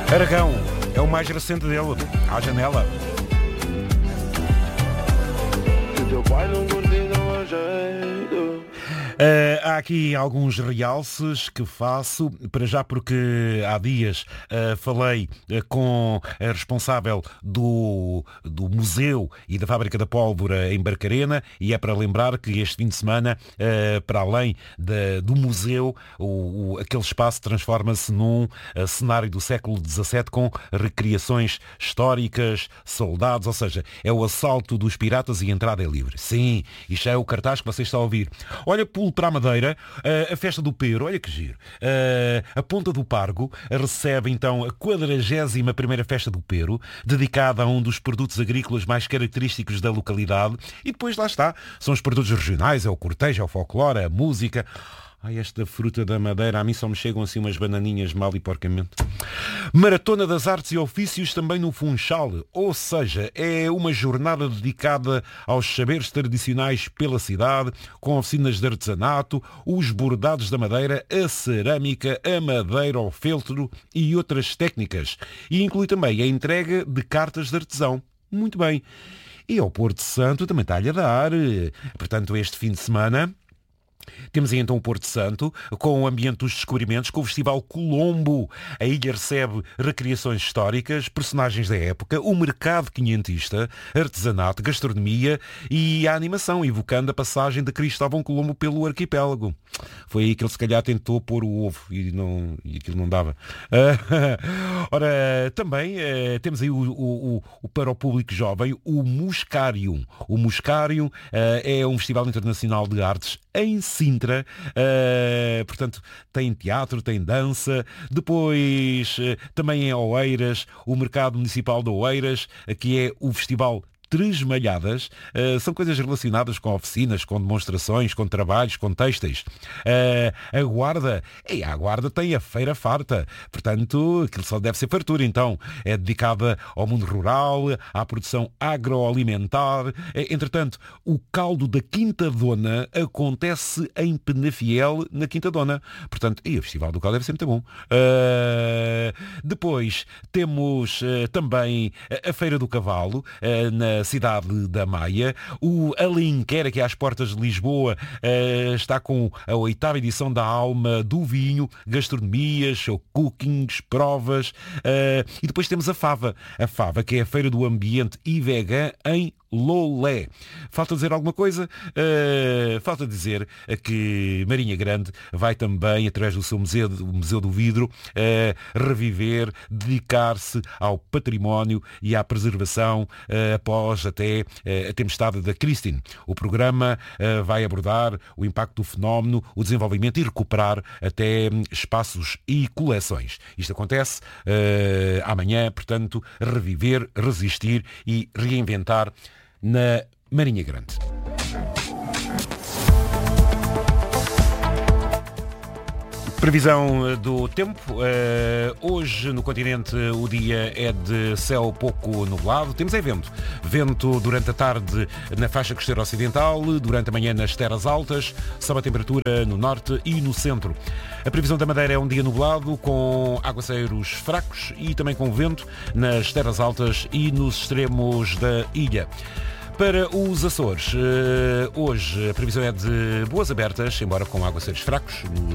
Aragão é o mais recente dele, À Janela. Se teu pai não curtir, não há jeito. Há aqui alguns realces que faço, para já porque há dias falei com a responsável do museu e da fábrica da pólvora em Barcarena, e é para lembrar que este fim de semana, para além do museu, aquele espaço transforma-se num cenário do século XVII com recriações históricas, soldados, ou seja, é o assalto dos piratas e a entrada é livre. Sim, isto é o cartaz que você está a ouvir. Olha, pulo para a Madeira, a festa do Pero, olha que giro. A Ponta do Pargo recebe então a 41ª festa do Pero, dedicada a um dos produtos agrícolas mais característicos da localidade. E depois lá está, são os produtos regionais, é o cortejo, é o folclore, a música. Ai, esta fruta da Madeira, a mim só me chegam assim umas bananinhas mal e porcamente. Maratona das Artes e Ofícios também no Funchal, ou seja, é uma jornada dedicada aos saberes tradicionais pela cidade, com oficinas de artesanato, os bordados da madeira, a cerâmica, a madeira ao feltro e outras técnicas. E inclui também a entrega de cartas de artesão. Muito bem. E ao Porto Santo também está-lhe a dar. Portanto, este fim de semana temos aí então o Porto Santo, com o ambiente dos descobrimentos, com o Festival Colombo. A ilha recebe recriações históricas, personagens da época, o mercado quinhentista, artesanato, gastronomia e a animação, evocando a passagem de Cristóvão Colombo pelo arquipélago. Foi aí que ele se calhar tentou pôr o ovo e aquilo não dava. Ora, também temos aí para o público jovem o Muscarium. O Muscarium é um festival internacional de artes em Sintra, portanto tem teatro, tem dança, depois também em Oeiras, o Mercado Municipal de Oeiras, que é o Festival Tresmalhadas, são coisas relacionadas com oficinas, com demonstrações, com trabalhos, com têxteis. A Guarda tem a Feira Farta, portanto, aquilo só deve ser fartura, então. É dedicada ao mundo rural, à produção agroalimentar. Entretanto, o caldo da Quinta Dona acontece em Penafiel, na Quinta Dona. Portanto, o Festival do Caldo deve ser muito bom. Depois temos também a Feira do Cavalo, na cidade da Maia. O Alenquer, aqui às portas de Lisboa, está com a 8ª edição da Alma do Vinho, gastronomias, cookings, provas. E depois temos a Fava, que é a Feira do Ambiente e Vegan em Lolé. Falta dizer alguma coisa? Falta dizer que Marinha Grande vai também, através do seu Museu do Vidro, reviver, dedicar-se ao património e à preservação após até a tempestade da Christine. O programa vai abordar o impacto do fenómeno, o desenvolvimento e recuperar até espaços e coleções. Isto acontece amanhã, portanto, reviver, resistir e reinventar na Marinha Grande. Previsão do tempo. Hoje no continente o dia é de céu pouco nublado. Temos vento. Vento durante a tarde na faixa costeira ocidental, durante a manhã nas terras altas, sobe a temperatura no norte e no centro. A previsão da Madeira é um dia nublado, com aguaceiros fracos e também com vento nas terras altas e nos extremos da ilha. Para os Açores, hoje a previsão é de boas abertas, embora com aguaceiros fracos